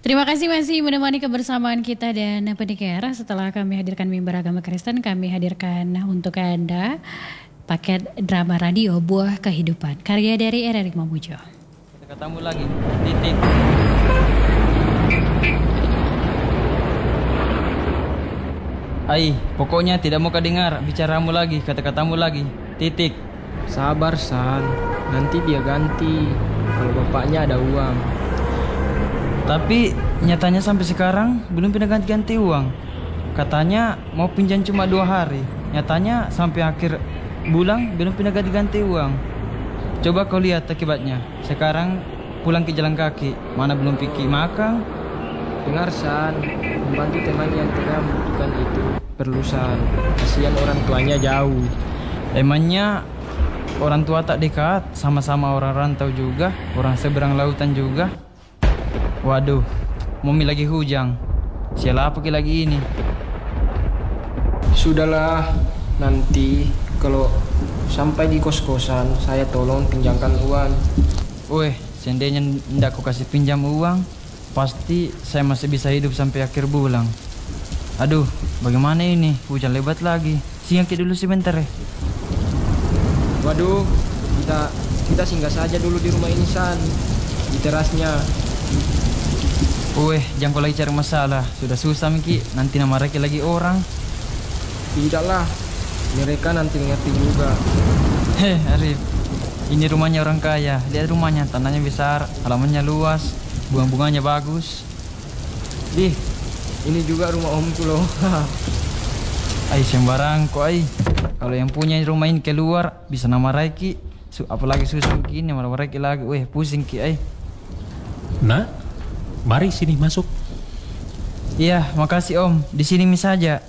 Terima kasih masih menemani kebersamaan kita dan pendengar. Setelah kami hadirkan mimbar agama Kristen, kami hadirkan untuk Anda paket drama radio Buah Kehidupan, karya dari Erik Mamujo. Kita ketemu lagi, titik. Ai, pokoknya tidak mau kedengar bicaramu lagi, kata-katamu lagi, titik. Sabar San, nanti dia ganti kalau bapaknya ada uang. Tapi nyatanya sampai sekarang belum pindah ganti-ganti uang. Katanya mau pinjam cuma 2 hari. Nyatanya sampai akhir bulan belum pindah ganti-ganti uang. Coba kau lihat akibatnya. Sekarang pulang ke jalan kaki, mana belum pikir makan. Dengar San, membantu teman yang tengah membutuhkan itu perlu San. Kasihan orang tuanya jauh. Emangnya orang tua tak dekat, sama-sama orang rantau juga, orang seberang lautan juga. Waduh, Mumi lagi hujan. Siapa lagi ini? Sudahlah, nanti kalau sampai di kos-kosan saya tolong pinjamkan uang. Weh, seandainya ndak aku kasih pinjam uang, pasti saya masih bisa hidup sampai akhir bulan. Aduh, bagaimana ini? Hujan lebat lagi. Singgah dulu sebentar ya. Waduh, kita singgah saja dulu di rumah ini San, di terasnya. Weh, jangan kau lagi cari masalah. Sudah susah Miki, nanti nama mereka lagi orang. Tidaklah, mereka nanti ngerti juga. Heh, Arif, ini rumahnya orang kaya. Lihat rumahnya, tanahnya besar, halamannya luas, bunga-bunganya bagus. Ih, ini juga rumah omku loh. Ai sembarang kok ai. Kalau yang punya rumah ini keluar bisa nama Raiki. Apalagi susah begini nama Raiki lagi. Weh, pusing ki ai. Nah, mari sini masuk. Iya, makasih Om. Di sini saja.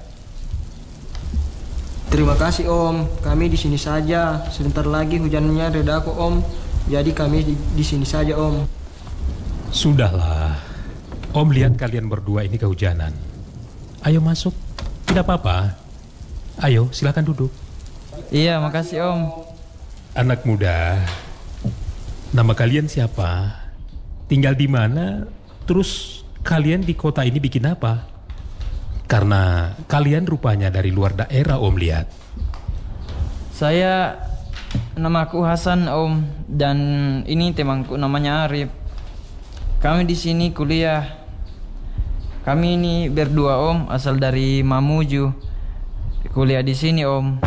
Terima kasih Om, kami di sini saja. Sebentar lagi hujannya reda kok Om. Jadi kami di sini saja Om. Sudahlah, Om lihat kalian berdua ini kehujanan. Ayo masuk, tidak apa-apa. Ayo, silakan duduk. Iya, makasih Om. Anak muda, nama kalian siapa? Tinggal di mana? Terus kalian di kota ini bikin apa? Karena kalian rupanya dari luar daerah Om lihat. Saya namaku Hasan Om, dan ini temanku namanya Arif. Kami di sini kuliah. Kami ini berdua Om, asal dari Mamuju. Kuliah di sini Om.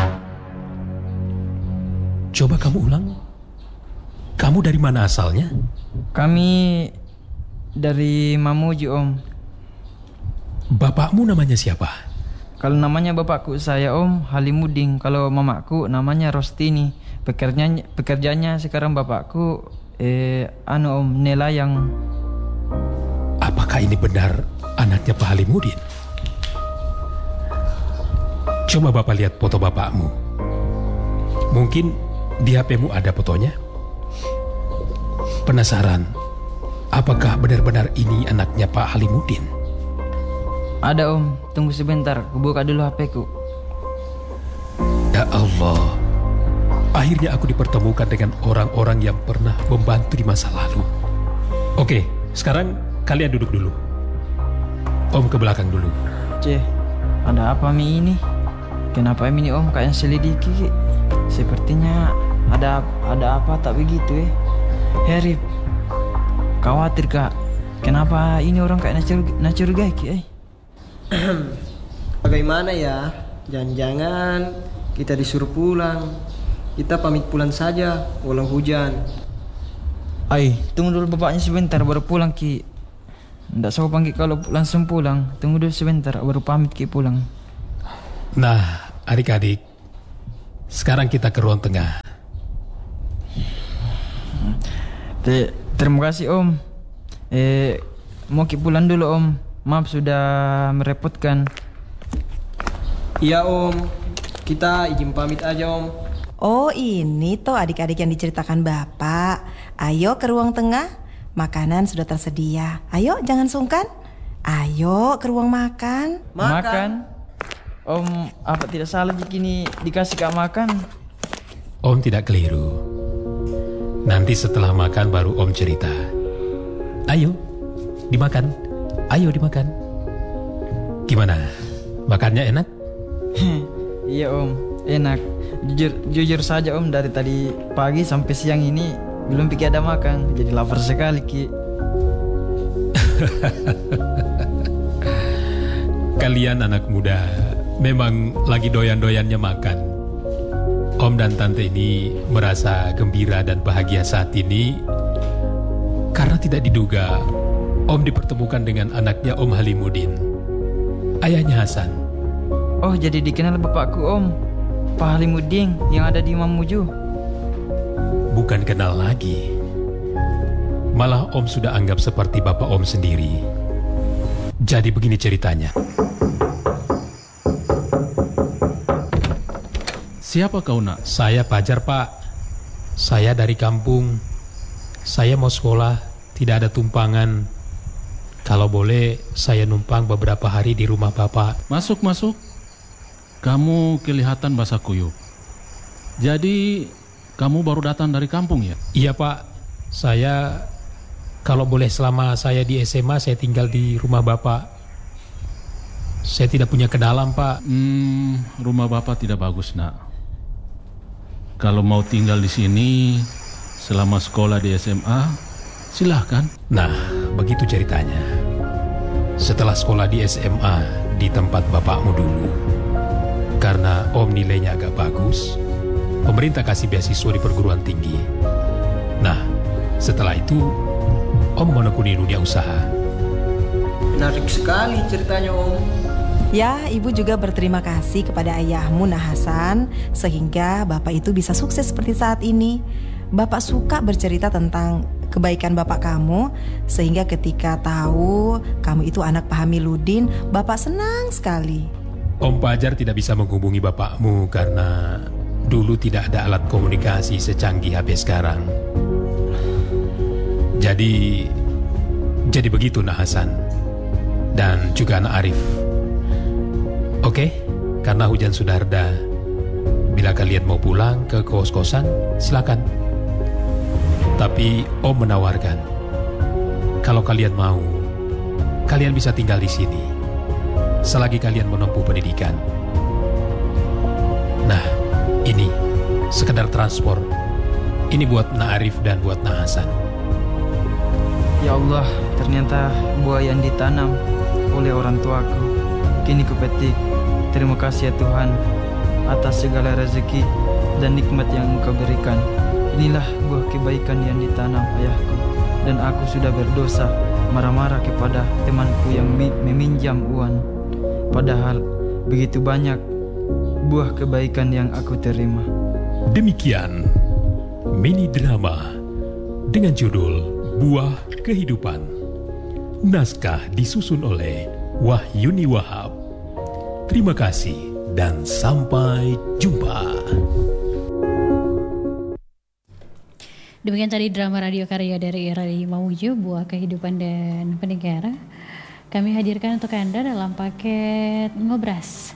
Coba kamu ulang. Kamu dari mana asalnya? Kami dari Mamuju Om. Bapakmu namanya siapa? Kalau namanya bapakku saya Om Halimudin. Kalau mamaku namanya Rostini. Pekerjaannya sekarang bapakku Om nelayang. Apakah ini benar anaknya Pak Halimudin? Coba Bapak lihat foto bapakmu. Mungkin di HP-mu ada fotonya. Penasaran, apakah benar-benar ini anaknya Pak Halimudin? Ada Om, tunggu sebentar, aku buka dulu HP-ku. Ya Allah, akhirnya aku dipertemukan dengan orang-orang yang pernah membantu di masa lalu. Oke, sekarang kalian duduk dulu. Om ke belakang dulu. Ada apa Mi ini? Kenapa ini Om kayak selidiki? Sepertinya ada apa tak begitu Herif, khawatir Kak. Kenapa ini orang kayak nacurigai Ki? Bagaimana ya? Jangan-jangan kita disuruh pulang. Kita pamit pulang saja, walau hujan. Ai, tunggu dulu bapaknya sebentar baru pulang Ki. Nggak saya panggil kalau langsung pulang. Tunggu dulu sebentar baru pamit Ki pulang. Nah, adik-adik, sekarang kita ke ruang tengah. Terima kasih Om. Mau Ki pulang dulu Om. Maaf sudah merepotkan. Iya Om, kita izin pamit aja Om. Oh ini toh adik-adik yang diceritakan Bapak. Ayo ke ruang tengah, makanan sudah tersedia. Ayo jangan sungkan. Ayo ke ruang makan. Makan? Om, apa tidak salah jika ini dikasih Kak makan? Om tidak keliru. Nanti setelah makan baru Om cerita. Ayo, dimakan. Ayo dimakan. Gimana? Makannya enak? Iya Om, enak. Jujur saja Om, dari tadi pagi sampai siang ini belum pikir ada makan. Jadi lapar sekali Ki. Kalian anak muda memang lagi doyan-doyannya makan. Om dan Tante ini merasa gembira dan bahagia saat ini karena tidak diduga Om dipertemukan dengan anaknya Om Halimuddin, ayahnya Hasan. Oh, jadi dikenal bapakku Om, Pak Halimuddin yang ada di Mamuju. Bukan kenal lagi. Malah Om sudah anggap seperti bapak Om sendiri. Jadi begini ceritanya. Siapa kau nak? Saya Pajar Pak. Saya dari kampung. Saya mau sekolah, tidak ada tumpangan. Kalau boleh, saya numpang beberapa hari di rumah Bapak. Masuk. Kamu kelihatan basah kuyup. Jadi, kamu baru datang dari kampung ya? Iya Pak, saya kalau boleh selama saya di SMA, saya tinggal di rumah Bapak. Saya tidak punya kenalan Pak. Rumah Bapak tidak bagus nak. Kalau mau tinggal di sini selama sekolah di SMA, silahkan. Nah, begitu ceritanya. Setelah sekolah di SMA di tempat bapakmu dulu, karena Om nilainya agak bagus, pemerintah kasih beasiswa di perguruan tinggi. Nah, setelah itu Om menekuni dunia usaha. Menarik sekali ceritanya Om. Ya, Ibu juga berterima kasih kepada ayahmu Nah Hasan sehingga Bapak itu bisa sukses seperti saat ini. Bapak suka bercerita tentang kebaikan Bapak kamu sehingga ketika tahu kamu itu anak Pak Hamiluddin, Bapak senang sekali. Om Pajar tidak bisa menghubungi bapakmu karena dulu tidak ada alat komunikasi secanggih HP sekarang. Jadi begitu Nah Hasan dan juga Nah Arif. Oke, karena hujan sudah reda, bila kalian mau pulang ke kos-kosan, silakan. Tapi Om menawarkan, kalau kalian mau, kalian bisa tinggal di sini, selagi kalian menempuh pendidikan. Nah, ini sekedar transport. Ini buat Nah Arif dan buat Nah Hasan. Ya Allah, ternyata buah yang ditanam oleh orang tuaku kini kupetik. Terima kasih ya Tuhan atas segala rezeki dan nikmat yang Engkau berikan. Inilah buah kebaikan yang ditanam ayahku. Dan aku sudah berdosa marah-marah kepada temanku yang meminjam uang. Padahal begitu banyak buah kebaikan yang aku terima. Demikian mini drama dengan judul Buah Kehidupan. Naskah disusun oleh Wahyuni Wahab. Terima kasih dan sampai jumpa. Demikian tadi drama radio karya dari RRI Mamuju, Buah Kehidupan dan Penegara. Kami hadirkan untuk Anda dalam paket Ngobras.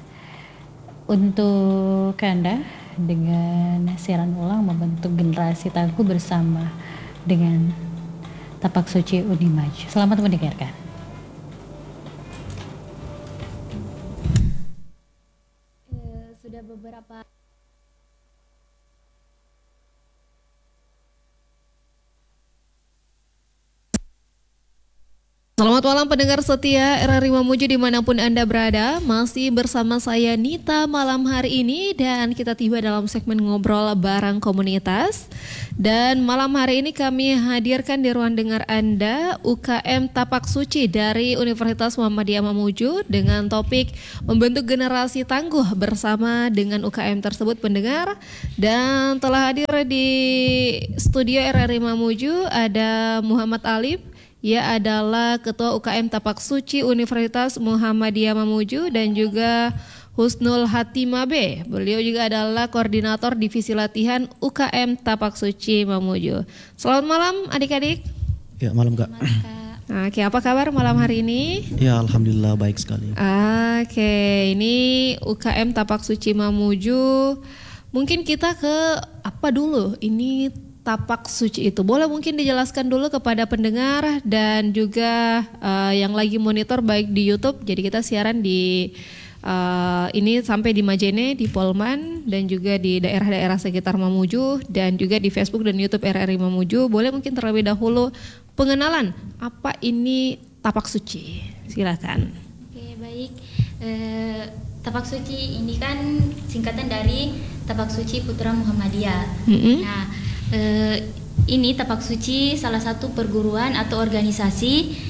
Untuk Anda dengan siaran ulang membentuk generasi tangguh bersama dengan Tapak Suci Unimaj. Selamat mendengarkan. Sudah beberapa Selamat malam pendengar setia RRI Mamuju dimanapun Anda berada. Masih bersama saya Nita malam hari ini dan kita tiba dalam segmen ngobrol bareng komunitas. Dan malam hari ini kami hadirkan di ruang dengar Anda UKM Tapak Suci dari Universitas Muhammadiyah Mamuju dengan topik membentuk generasi tangguh bersama dengan UKM tersebut pendengar. Dan telah hadir di studio RRI Mamuju ada Muhammad Alif. Ia adalah Ketua UKM Tapak Suci Universitas Muhammadiyah Mamuju dan juga Husnul Hatimah B. Beliau juga adalah Koordinator Divisi Latihan UKM Tapak Suci Mamuju. Selamat malam adik-adik. Ya malam Kak. Oke, apa kabar malam hari ini? Ya alhamdulillah baik sekali. Oke, ini UKM Tapak Suci Mamuju. Mungkin kita ke apa dulu? Ini tapak suci itu? Boleh mungkin dijelaskan dulu kepada pendengar dan juga yang lagi monitor baik di YouTube. Jadi kita siaran di ini sampai di Majene, di Polman, dan juga di daerah-daerah sekitar Mamuju, dan juga di Facebook dan YouTube RRI Mamuju. Boleh mungkin terlebih dahulu pengenalan apa ini tapak suci? Silakan. Oke, baik. Tapak suci ini kan singkatan dari Tapak Suci Putra Muhammadiyah. Nah, ini tapak suci salah satu perguruan atau organisasi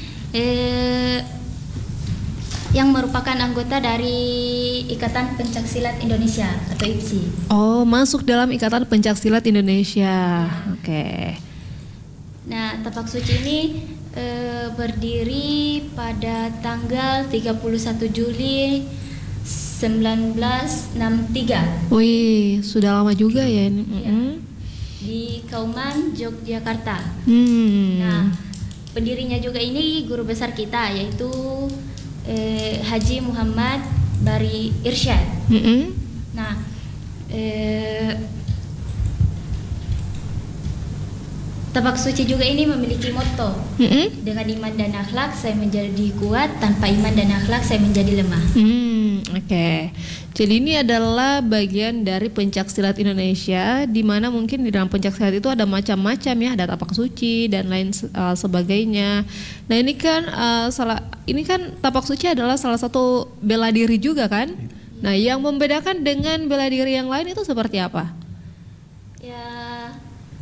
yang merupakan anggota dari Ikatan Pencaksilat Indonesia atau IPSI. Oh, masuk dalam Ikatan Pencaksilat Indonesia. Oke. Nah, tapak suci ini berdiri pada tanggal 31 Juli 1963. Wih, sudah lama juga ya ini. Di Kauman, Yogyakarta. Nah, pendirinya juga ini guru besar kita, yaitu Haji Muhammad Bari Irsyad. Nah, tapak suci juga ini memiliki motto, dengan iman dan akhlak saya menjadi kuat, tanpa iman dan akhlak saya menjadi lemah. Oke. Jadi ini adalah bagian dari pencaksilat Indonesia, di mana mungkin di dalam pencaksilat itu ada macam-macam ya, ada tapak suci dan lain sebagainya. Nah ini kan tapak suci adalah salah satu bela diri juga kan? Nah yang membedakan dengan bela diri yang lain itu seperti apa? Ya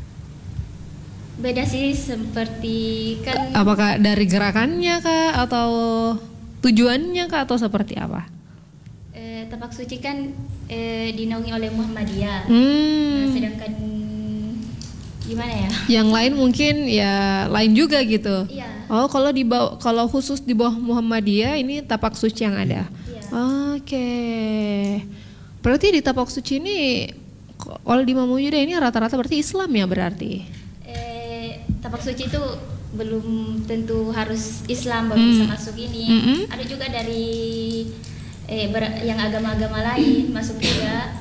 beda sih, seperti kan. Apakah dari gerakannya kah atau tujuannya kah atau seperti apa? Tapak suci kan dinaungi oleh Muhammadiyah. Nah, sedangkan gimana ya? Yang lain mungkin ya lain juga gitu. Iya. Oh, kalau khusus di bawah Muhammadiyah ini tapak suci yang ada. Iya. Oke. Berarti di tapak suci ini kalau di Mamuju ini rata-rata berarti Islam ya berarti. Tapak suci itu belum tentu harus Islam baru bisa masuk ini. Ada juga dari yang agama-agama lain masuk juga.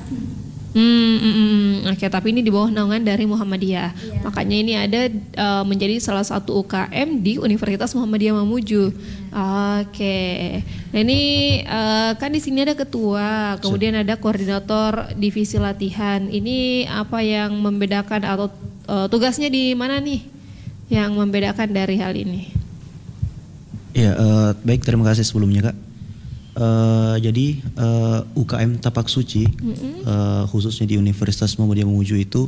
Oke, tapi ini di bawah naungan dari Muhammadiyah. Iya. Makanya ini ada menjadi salah satu UKM di Universitas Muhammadiyah Mamuju. Oke. Nah ini kan di sini ada ketua, kemudian ada koordinator divisi latihan. Ini apa yang membedakan atau tugasnya di mana nih? Yang membedakan dari hal ini? Ya, baik, terima kasih sebelumnya Kak. Jadi UKM Tapak Suci khususnya di Universitas Muhammadiyah Mamuju itu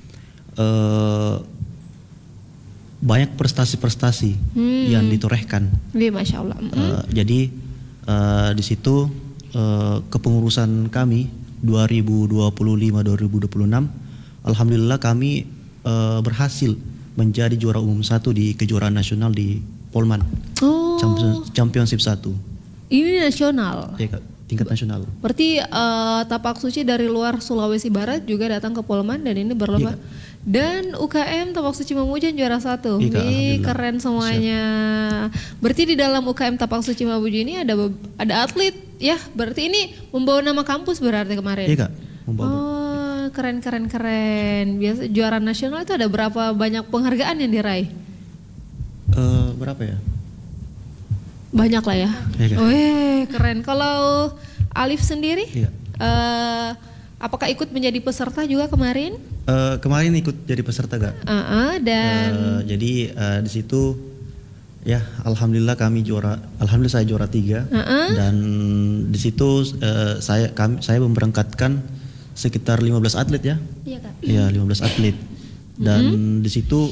banyak prestasi-prestasi yang ditorehkan. Iya, Masya Allah. Jadi di situ kepengurusan kami 2025-2026, alhamdulillah kami berhasil menjadi juara umum 1 di kejuaraan nasional di Polman. Championship 1. Ini nasional. Ya, Kak, tingkat nasional. Berarti tapak suci dari luar Sulawesi Barat juga datang ke Polman dan ini berlomba. Iya. Dan UKM Tapak Suci Mamuju juara 1. Iya, Ih, keren semuanya. Berarti di dalam UKM Tapak Suci Mamuju ini ada atlet ya. Berarti ini membawa nama kampus berarti kemarin. Iya Kak, membawa. Oh, keren. Biasa juara nasional itu ada berapa banyak penghargaan yang diraih? Berapa ya? Banyak lah ya. Iya. Wih, keren. Kalau Alif sendiri, Iya. apakah ikut menjadi peserta juga kemarin? Kemarin ikut jadi peserta Kak. Dan Jadi di situ ya alhamdulillah kami juara. Alhamdulillah saya juara 3. Dan di situ saya memberangkatkan sekitar 15 atlet ya. Iya Kak. Iya, 15 atlet. Dan di situ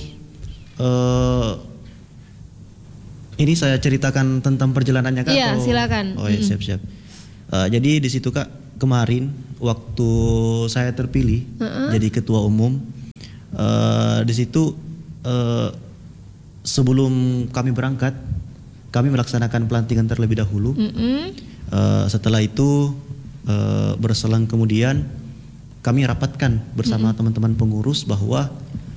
ini saya ceritakan tentang perjalanannya Kak. Iya, silakan. Oh ya, siap. Jadi di situ Kak, kemarin waktu saya terpilih jadi ketua umum, di situ sebelum kami berangkat, kami melaksanakan pelantikan terlebih dahulu. Setelah itu berselang kemudian kami rapatkan bersama teman-teman pengurus bahwa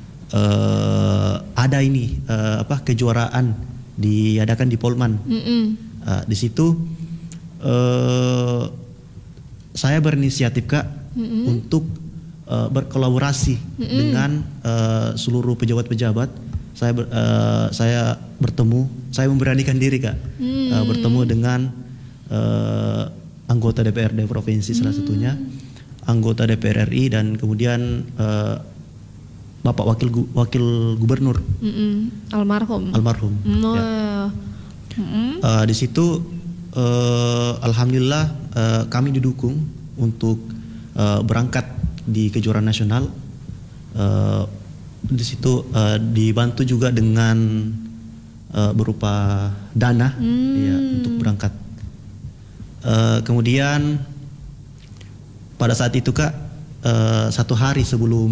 ada ini kejuaraan diadakan di Polman. Di situ saya berinisiatif Kak untuk berkolaborasi dengan seluruh pejabat-pejabat. Saya memberanikan diri Kak, bertemu dengan anggota DPRD provinsi salah satunya, anggota DPR RI, dan kemudian Bapak Wakil Gubernur almarhum. Ya. Di situ alhamdulillah kami didukung untuk berangkat di kejuaraan nasional. Di situ dibantu juga dengan berupa dana ya, untuk berangkat. Kemudian pada saat itu Kak, 1 hari sebelum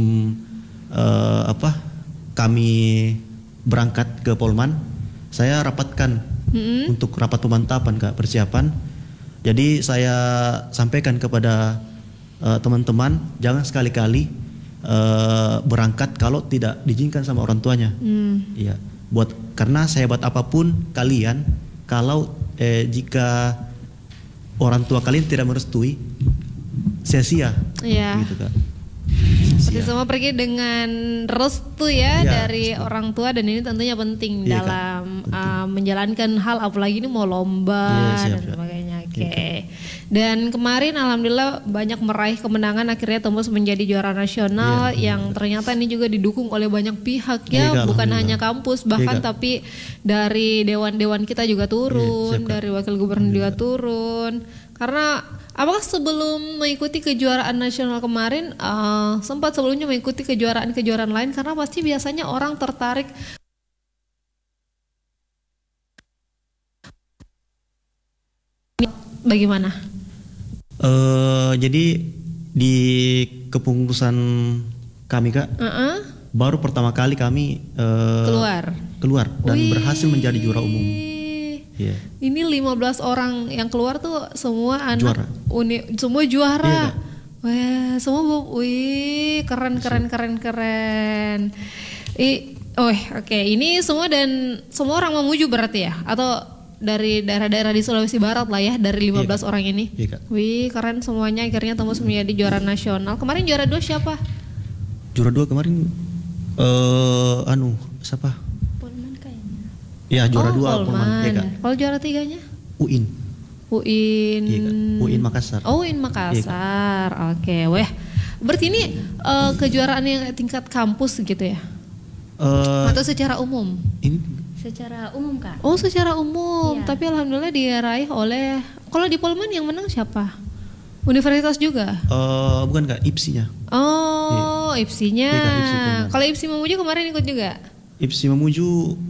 kami berangkat ke Polman, saya rapatkan untuk rapat pemantapan Kak, persiapan. Jadi saya sampaikan kepada teman-teman, jangan sekali-kali berangkat kalau tidak diizinkan sama orang tuanya. Iya, karena sehebat apapun kalian, kalau jika orang tua kalian tidak merestui, sia-sia. Iya. Gitu Kak. Berarti semua pergi dengan restu ya, dari orang tua, dan ini tentunya penting dalam menjalankan hal, apalagi ini mau lomba dan sebagainya. Oke. Dan kemarin alhamdulillah banyak meraih kemenangan, akhirnya tembus menjadi juara nasional yang ternyata ini juga didukung oleh banyak pihak ya, bukan hanya kampus bahkan tapi dari dewan-dewan kita juga turun, dari wakil gubernur juga turun. Karena apakah sebelum mengikuti kejuaraan nasional kemarin sempat sebelumnya mengikuti kejuaraan-kejuaraan lain, karena pasti biasanya orang tertarik bagaimana? Jadi di kepengurusan kami Kak, baru pertama kali kami keluar dan berhasil menjadi juara umum. Yeah. Ini 15 orang yang keluar tuh semua anak semua juara. Yeah, wah, semua keren. Oke, ini semua orang Mamuju berarti ya, atau dari daerah-daerah di Sulawesi Barat lah ya, dari 15 orang ini. Yeah, wih, keren semuanya, akhirnya tembus menjadi juara nasional. Kemarin juara 2 siapa? Juara 2 kemarin siapa? Ya, juara 2 Polman. Ya, kalau juara 3-nya? UIN. UIN Makassar. Oh, UIN Makassar. Ya, oke, weh. Berarti ini kejuaraan yang tingkat kampus gitu ya? Atau secara umum? Ini secara umum Kak. Oh, secara umum. Tapi alhamdulillah diraih oleh, kalau di Polman yang menang siapa? Universitas juga? Bukan Kak, IPSI-nya. Oh, IPSI-nya. Kalau IPSI Mamuju kemarin ikut juga? IPSI Mamuju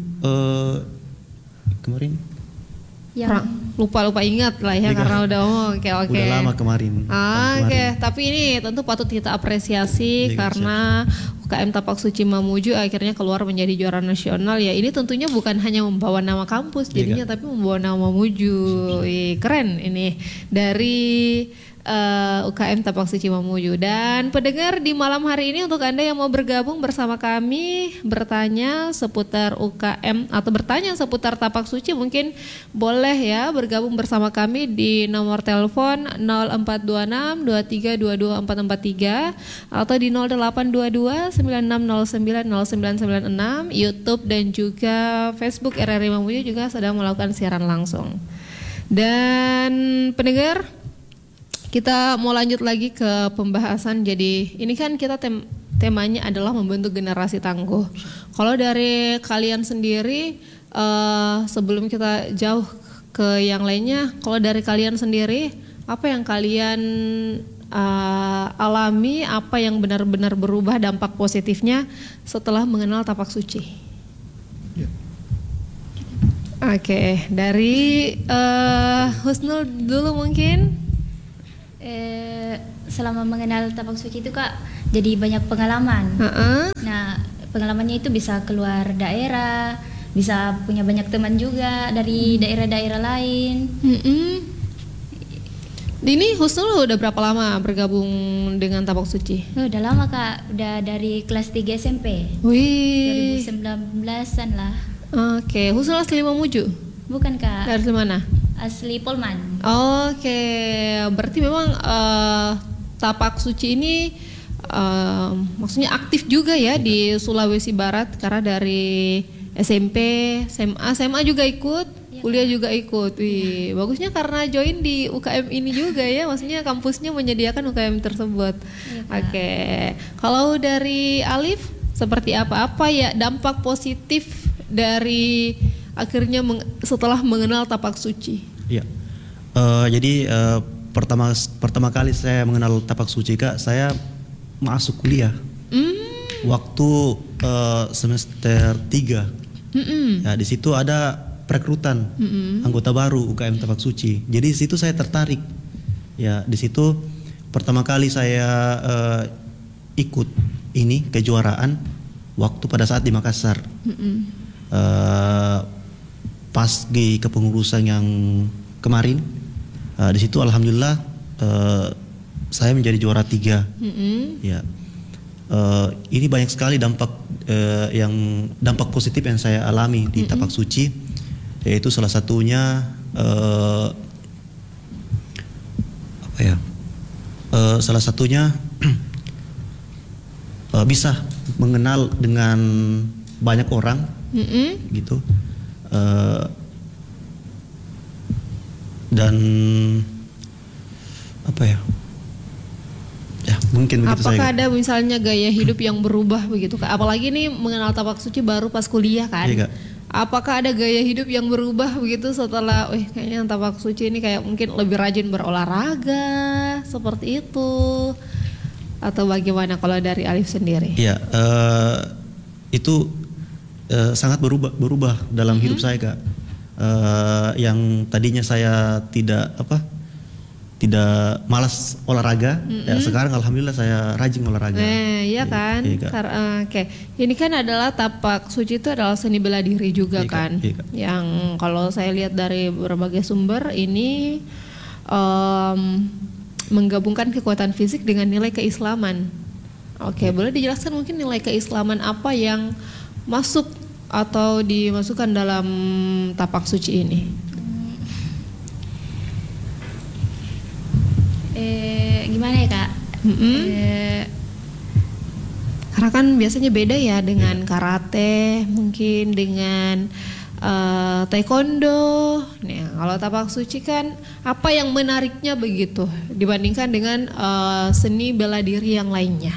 kemarin lupa ingat lah ya, karena udah oke. Udah lama kemarin. Oke, tapi ini tentu patut kita apresiasi karena UKM Tapak Suci Mamuju akhirnya keluar menjadi juara nasional ya. Ini tentunya bukan hanya membawa nama kampus jadinya, tapi membawa nama Mamuju. Keren ini dari UKM Tapak Suci Mamuju. Dan pendengar, di malam hari ini untuk Anda yang mau bergabung bersama kami, bertanya seputar UKM atau bertanya seputar Tapak Suci, mungkin boleh ya bergabung bersama kami di nomor telepon 0426 2322 443 atau di 0822 9609 0996. YouTube dan juga Facebook RRI Mamuju juga sedang melakukan siaran langsung. Dan pendengar, kita mau lanjut lagi ke pembahasan. Jadi ini kan kita temanya adalah membentuk generasi tangguh. Kalau dari kalian sendiri, sebelum kita jauh ke yang lainnya, kalau dari kalian sendiri, apa yang kalian alami, apa yang benar-benar berubah dampak positifnya setelah mengenal Tapak Suci? Oke, dari Husnul dulu mungkin. Selama mengenal Tapak Suci itu Kak, jadi banyak pengalaman. Nah, pengalamannya itu bisa keluar daerah, bisa punya banyak teman juga dari daerah-daerah lain. Ini Husnul udah berapa lama bergabung dengan Tapak Suci? Udah lama Kak, udah dari kelas 3 SMP. Wih, 2019an lah. Oke, Husnul asli Mamuju? Bukan Kak. Dari mana? Asli Polman. Oke, berarti memang Tapak Suci ini maksudnya aktif juga ya di Sulawesi Barat, karena dari SMP, SMA juga ikut, kuliah juga ikut. Wih, bagusnya karena join di UKM ini juga ya, maksudnya kampusnya menyediakan UKM tersebut. Oke. Kalau dari Alif seperti apa ya dampak positif dari akhirnya setelah mengenal tapak suci? Iya. Jadi pertama kali saya mengenal tapak suci, Kak, saya masuk kuliah. Waktu semester 3. Ya, di situ ada perekrutan anggota baru UKM tapak suci. Jadi di situ saya tertarik. Ya, di situ pertama kali saya ikut ini kejuaraan waktu pada saat di Makassar. Pas di kepengurusan yang kemarin, di situ alhamdulillah saya menjadi juara 3. Ya, ini banyak sekali dampak positif yang saya alami di tapak suci, yaitu salah satunya salah satunya bisa mengenal dengan banyak orang, gitu. Dan ya mungkin begitu. Apakah ada misalnya gaya hidup yang berubah begitu Kak? Apalagi nih mengenal tapak suci baru pas kuliah kan? Iya, Kak. Apakah ada gaya hidup yang berubah begitu setelah kayaknya tapak suci ini kayak mungkin lebih rajin berolahraga seperti itu, atau bagaimana kalau dari Alif sendiri? Iya, itu sangat berubah dalam hidup saya, Kak. Yang tadinya saya tidak malas olahraga, ya sekarang alhamdulillah saya rajin olahraga. Iya kan? Oke. Ini kan adalah tapak suci itu adalah seni bela diri juga kan? Yang kalau saya lihat dari berbagai sumber ini menggabungkan kekuatan fisik dengan nilai keislaman. Oke, boleh dijelaskan mungkin nilai keislaman apa yang masuk atau dimasukkan dalam tapak suci ini? Gimana ya Kak? Karena kan biasanya beda ya dengan karate, mungkin dengan taekwondo. Nah, kalau tapak suci kan apa yang menariknya begitu dibandingkan dengan seni bela diri yang lainnya?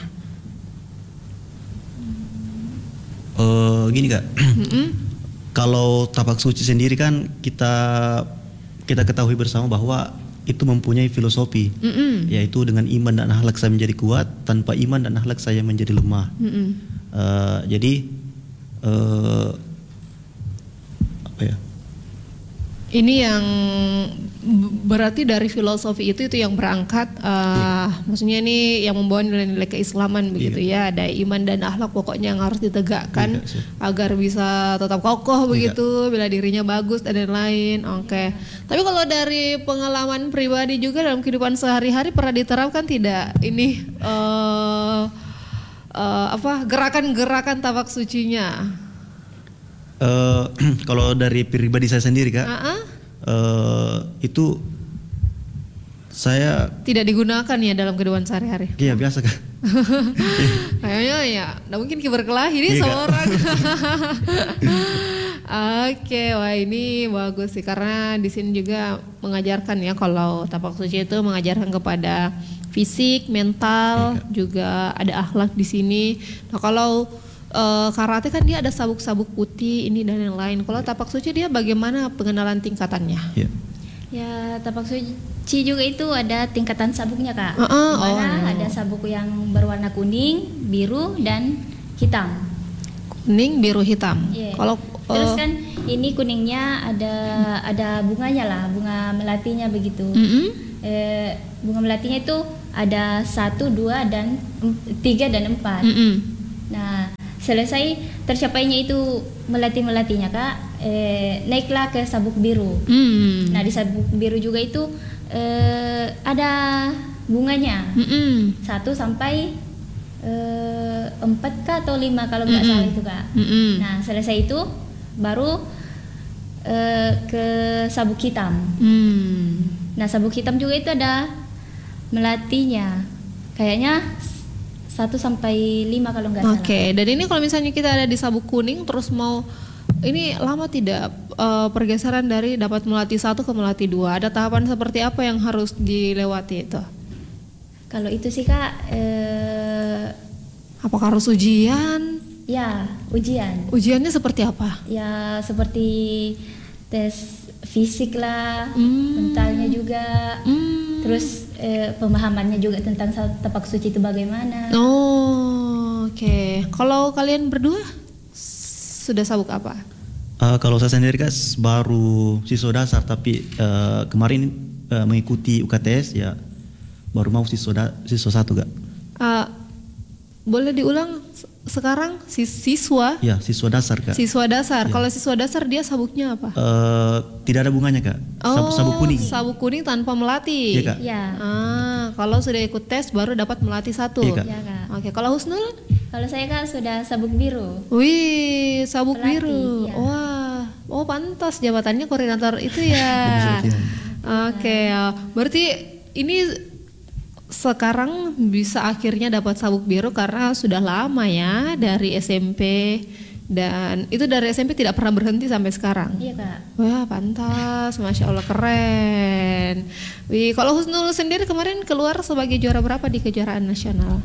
Gini Kak, kalau tapak suci sendiri kan kita ketahui bersama bahwa itu mempunyai filosofi, yaitu dengan iman dan akhlak saya menjadi kuat, tanpa iman dan akhlak saya menjadi lemah. Jadi ini yang berarti dari filosofi itu yang berangkat, maksudnya ini yang membawa nilai-nilai keislaman begitu ya, ada iman dan akhlak pokoknya yang harus ditegakkan agar bisa tetap kokoh begitu, bela dirinya bagus dan lain-lain. Oke. Tapi kalau dari pengalaman pribadi juga dalam kehidupan sehari-hari pernah diterapkan tidak ini gerakan-gerakan tapak sucinya? Kalau dari pribadi saya sendiri Kak, itu saya tidak digunakan ya dalam kehidupan sehari-hari. Iya biasa Kak. Kayaknya ya, nggak mungkin berkelahi nih sama orang. Oke, wah ini bagus sih karena di sini juga mengajarkan ya kalau tapak suci itu mengajarkan kepada fisik, mental, juga ada akhlak di sini. Nah kalau karate kan dia ada sabuk-sabuk putih ini dan yang lain. Kalau tapak suci dia bagaimana pengenalan tingkatannya? Ya tapak suci juga itu ada tingkatan sabuknya Kak. Dimana ada sabuk yang berwarna kuning, biru dan hitam. Kuning, biru, hitam. Kalau terus kan ini kuningnya ada bunganya lah, bunga melatinya begitu. Bunga melatinya itu ada 1, 2 dan 3 dan 4. Nah selesai tercapainya itu melati-melatinya Kak, naiklah ke sabuk biru. Nah di sabuk biru juga itu ada bunganya 1 sampai 4 Kak atau 5 kalau nggak salah itu Kak. Nah selesai itu baru ke sabuk hitam. Nah sabuk hitam juga itu ada melatinya, kayaknya 1 sampai 5 kalau nggak salah. Oke, dan ini kalau misalnya kita ada di sabuk kuning terus mau ini lama tidak pergeseran dari dapat melati 1 ke melati 2? Ada tahapan seperti apa yang harus dilewati itu? Kalau itu sih Kak, Apakah harus ujian? ya ujian. Ujiannya seperti apa? Ya seperti tes fisik lah, mentalnya juga, terus pemahamannya juga tentang tapak suci itu bagaimana. Oh, oke. Kalau kalian berdua sudah sabuk apa? Kalau saya sendiri kan baru siswa dasar, tapi kemarin mengikuti UKTS ya, baru mau siswa 1 Kak. Boleh diulang sekarang siswa? Ya, siswa dasar Kak. Siswa dasar. Ya. Kalau siswa dasar dia sabuknya apa? Tidak ada bunganya Kak. Sabuk kuning. Sabuk kuning tanpa melati. Iya Kak. Ya, Kalau sudah ikut tes baru dapat melati 1. Iya, Kak. ya Kak. Oke, kalau Husnul? Kalau saya Kak sudah sabuk biru. Wih, sabuk Pelatih, biru. ya. Wah, pantas jabatannya koordinator itu ya. Oke, berarti ini sekarang bisa akhirnya dapat sabuk biru karena sudah lama ya dari SMP, dan itu dari SMP tidak pernah berhenti sampai sekarang. Iya Kak. Wah, pantas, Masya Allah, keren. Wih, kalau Husnul sendiri kemarin keluar sebagai juara berapa di kejuaraan nasional?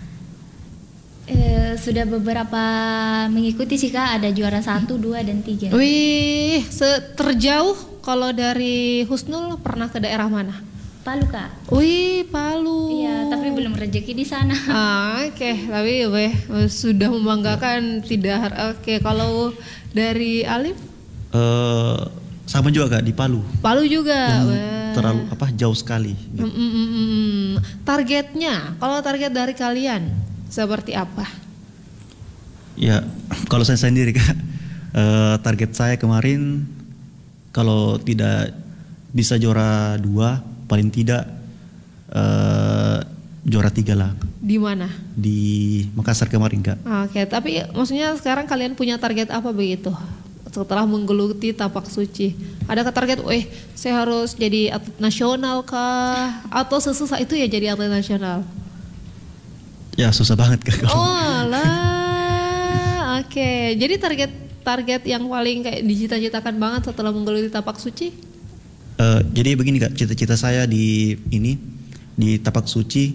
Sudah beberapa mengikuti sih Kak, ada juara 1, 2, dan 3. Wih, terjauh kalau dari Husnul pernah ke daerah mana? Palu Kak. Wih, Palu. Iya, tapi belum rezeki di sana. Oke, tapi sudah membanggakan tidak. Oke, kalau dari Alif? Sama juga Kak, di Palu. Palu juga. Terlalu jauh sekali. Gitu. Targetnya, kalau target dari kalian seperti apa? Ya, kalau saya sendiri Kak, target saya kemarin kalau tidak bisa juara 2, paling tidak juara 3 lah. Di mana? Di Makassar kemarin Kak. Oke, tapi maksudnya sekarang kalian punya target apa begitu? Setelah menggeluti tapak suci, adakah target, saya harus jadi atlet nasional kah? Atau sesusah itu ya jadi atlet nasional? Ya susah banget Kak. Oh lah, oke. Jadi target yang paling kayak dicita-citakan banget setelah menggeluti tapak suci? Jadi begini Kak, cita-cita saya di tapak suci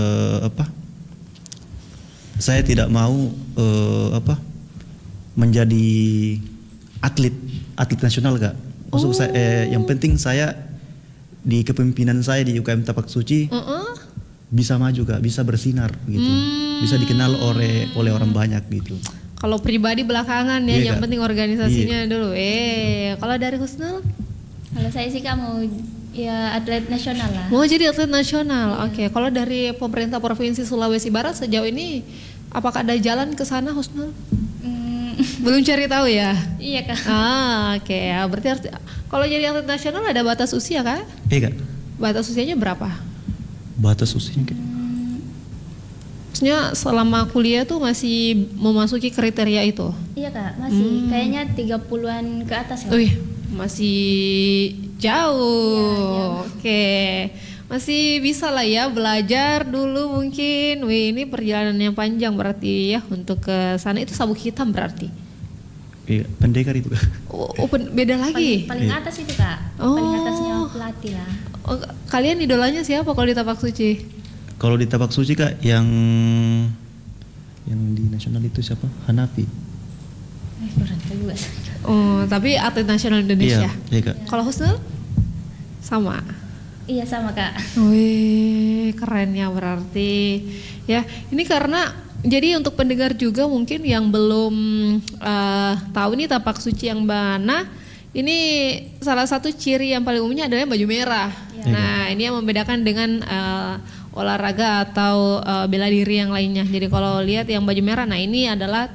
saya tidak mau menjadi atlet nasional Kak. Maksud saya yang penting saya di kepemimpinan saya di UKM Tapak Suci bisa maju Kak, bisa bersinar gitu. Bisa dikenal oleh orang banyak gitu. Kalau pribadi belakangan ya, Iya, yang Kak. penting organisasinya dulu. Kalau dari Husnul? Kalau saya sih Kak mau ya atlet nasional lah. Mau jadi atlet nasional. Oke, kalau dari pemerintah Provinsi Sulawesi Barat sejauh ini apakah ada jalan ke sana Husnul? Belum cari tahu ya? Iya Kak. Oke. Berarti kalau jadi atlet nasional ada batas usia Kak? Iya Kak. Batas usianya berapa? Batas usianya Kak. Maksudnya selama kuliah tuh masih memasuki kriteria itu? Iya Kak, masih kayaknya 30-an ke atas lah. Wih, masih jauh. Oke. Masih bisa lah ya belajar dulu mungkin. Wih, ini perjalanan yang panjang berarti ya untuk ke sana. Itu sabuk hitam berarti. Iya, pendekar itu Kak. Beda lagi. Paling atas itu Kak. Paling atasnya pelatih lah. Kalian idolanya siapa kalau di Tapak Suci? Kalau di Tapak Suci Kak, yang di nasional itu siapa? Hanafi. Kurang tahu juga. Tapi atlet nasional Indonesia. Iya Kak. Kalau Husnul? Sama. Iya sama Kak. Wih, keren ya berarti. Ya, ini karena jadi untuk pendengar juga mungkin yang belum tahu nih Tapak Suci yang mana, ini salah satu ciri yang paling umumnya adalah baju merah. Nah, ini yang membedakan dengan olahraga atau bela diri yang lainnya. Jadi kalau lihat yang baju merah, nah ini adalah